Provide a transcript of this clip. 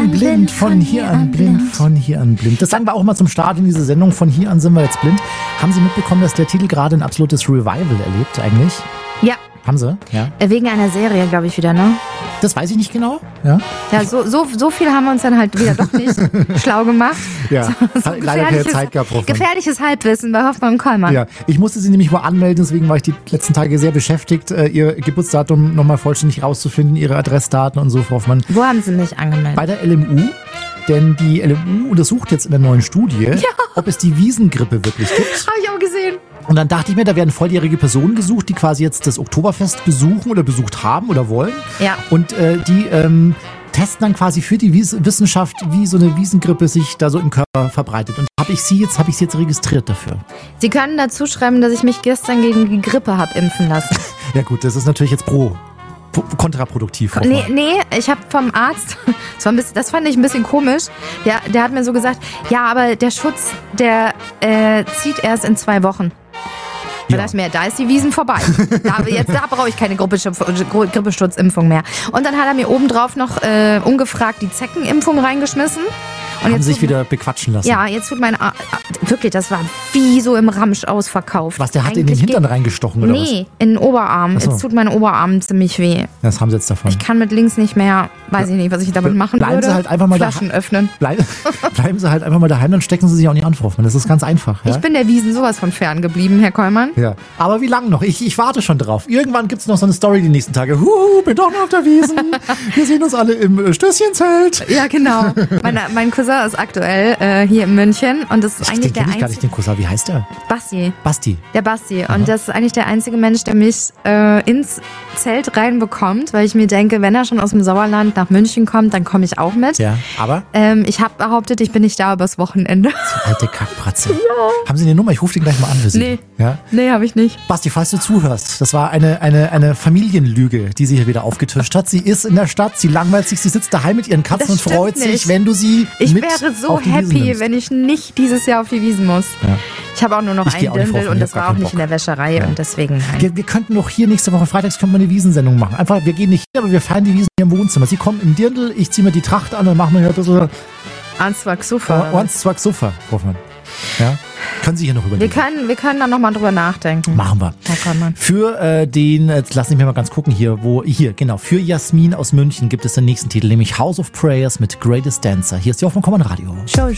an blind, von hier an blind, von hier an blind. Das sagen wir auch mal zum Start in diese Sendung. Von hier an sind wir jetzt blind. Haben Sie mitbekommen, dass der Titel gerade ein absolutes Revival erlebt eigentlich? Ja. Haben Sie? Ja. Wegen einer Serie, glaube ich, wieder, ne? Das weiß ich nicht genau. Ja, so viel haben wir uns dann halt wieder doch nicht schlau gemacht. Ja, so leider keine Zeit gehabt. Gefährliches Halbwissen bei Hoffmann und Kollmann. Ja, ich musste Sie nämlich mal anmelden, deswegen war ich die letzten Tage sehr beschäftigt, Ihr Geburtsdatum nochmal vollständig rauszufinden, Ihre Adressdaten und so, Frau Hoffmann. Wo haben Sie mich angemeldet? Bei der LMU. Denn die LMU untersucht jetzt in der neuen Studie, ob es die Wiesengrippe wirklich gibt. Habe ich auch gesehen. Und dann dachte ich mir, da werden volljährige Personen gesucht, die quasi jetzt das Oktoberfest besuchen oder besucht haben oder wollen. Ja. Und die testen dann quasi für die Wissenschaft, wie so eine Wiesengrippe sich da so im Körper verbreitet. Und habe ich Sie jetzt registriert dafür. Sie können dazu schreiben, dass ich mich gestern gegen die Grippe habe impfen lassen. Ja gut, das ist natürlich jetzt kontraproduktiv. Nee, ich habe vom Arzt, das fand ich ein bisschen komisch, der hat mir so gesagt, ja, aber der Schutz, der zieht erst in 2 Wochen. Da dachte ich mir, da ist die Wiesn vorbei. Da brauche ich keine Grippeschutzimpfung mehr. Und dann hat er mir obendrauf noch ungefragt die Zeckenimpfung reingeschmissen. Und haben sich wieder bequatschen lassen. Ja, jetzt tut mein wirklich, das war wie so im Ramsch ausverkauft. Was, der hat in den Hintern reingestochen oder was? Nee, in den Oberarm. So. Jetzt tut mein Oberarm ziemlich weh. Das haben Sie jetzt davon. Ich kann mit links nicht mehr, weiß ich nicht, was ich damit machen würde. Sie halt einfach mal Flaschen öffnen. Bleiben Sie halt einfach mal daheim, dann stecken Sie sich auch nicht an, Frau Hoffmann. Das ist ganz einfach. Ja? Ich bin der Wiesn sowas von fern geblieben, Herr Kollmann. Ja, aber wie lange noch? Ich warte schon drauf. Irgendwann gibt es noch so eine Story die nächsten Tage. Bin doch noch auf der Wiesn. Wir sehen uns alle im Stößchenzelt. Ja, genau. Mein Cousin ist aktuell hier in München und das ist eigentlich der einzige. Ich gar nicht den Cousin. Wie heißt der? Basti. Der Basti. Aha. Und das ist eigentlich der einzige Mensch, der mich ins Zelt reinbekommt, weil ich mir denke, wenn er schon aus dem Sauerland nach München kommt, dann komme ich auch mit. Ja, aber? Ich habe behauptet, ich bin nicht da übers Wochenende. So alte Kackbratze. Ja. Haben Sie eine Nummer? Ich rufe die gleich mal an für Sie. Nee. Ja? Nee, habe ich nicht. Basti, falls du zuhörst, das war eine Familienlüge, die sie hier wieder aufgetischt hat. Sie ist in der Stadt, sie langweilt sich, sie sitzt daheim mit ihren Katzen und freut sich, wenn du sie Ich mit wäre so auf die Wiesn happy, nimmst. wenn ich nicht dieses Jahr auf die Wiesn muss. Ja. Ich habe auch nur noch ein Dirndl und das war auch nicht in der Wäscherei und deswegen nein. Wir könnten doch hier nächste Woche freitags eine Wiesensendung machen. Einfach, wir gehen nicht hier, aber wir feiern die Wiesn hier im Wohnzimmer. Sie kommen im Dirndl, ich ziehe mir die Tracht an und machen wir hier ein bisschen Answag-Sufa. Ja? Können Sie hier noch überlegen? Wir können dann nochmal drüber nachdenken. Machen wir. Für jetzt lass mich mal ganz gucken für Jasmin aus München gibt es den nächsten Titel, nämlich House of Prayers mit Greatest Dancer. Hier ist die Hoffmann Kollmann Radio. Show.